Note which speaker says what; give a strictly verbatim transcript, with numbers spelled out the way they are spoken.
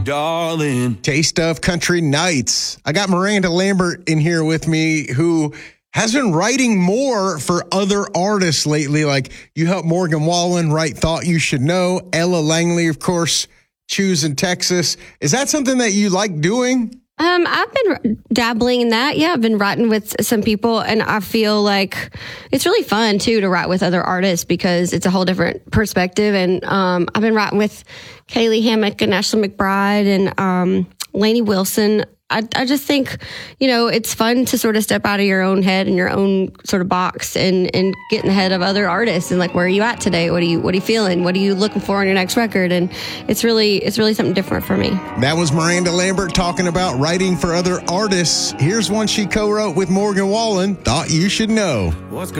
Speaker 1: darling.
Speaker 2: Taste of Country Nights. I got Miranda Lambert in here with me, who has been writing more for other artists lately. Like, you helped Morgan Wallen write Thought You Should Know. Ella Langley, of course, Choosing Texas. Is that something that you like doing?
Speaker 3: Um, I've been dabbling in that. Yeah, I've been writing with some people, and I feel like it's really fun too to write with other artists because it's a whole different perspective. And um, I've been writing with Kaylee Hammock and Ashley McBride and um, Lainey Wilson. I, I just think, you know, it's fun to sort of step out of your own head and your own sort of box and, and get in the head of other artists and like, where are you at today? What are you, what are you feeling? What are you looking for on your next record? And it's really, it's really something different for me.
Speaker 2: That was Miranda Lambert talking about writing for other artists. Here's one she co-wrote with Morgan Wallen, Thought You Should Know.
Speaker 1: What's